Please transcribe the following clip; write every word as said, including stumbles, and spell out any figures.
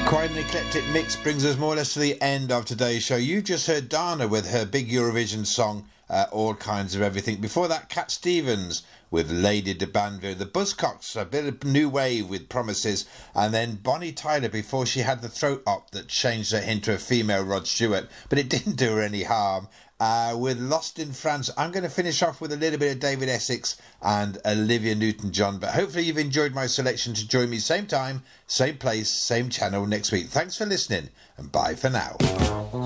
Quite an eclectic mix brings us more or less to the end of today's show. You just heard Dana with her big Eurovision song, uh, All Kinds of Everything. Before that, Cat Stevens with Lady de Banville. The Buzzcocks, a bit of new wave with Promises. And then Bonnie Tyler before she had the throat op that changed her into a female Rod Stewart. But it didn't do her any harm. Uh, with Lost in France. I'm going to finish off with a little bit of David Essex and Olivia Newton-John, but hopefully you've enjoyed my selection to join me same time, same place, same channel next week. Thanks for listening and bye for now.